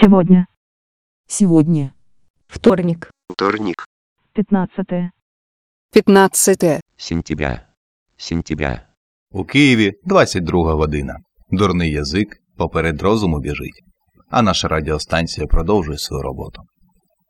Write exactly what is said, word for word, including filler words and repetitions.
Сегодня. Сегодня. Вторник. Вторник. Пятнадцатое. пятнадцатое. Сентября. Сентября. У Києві двадцять друга година. Дурний язик поперед розуму біжить. А наша радіостанція продовжує свою роботу.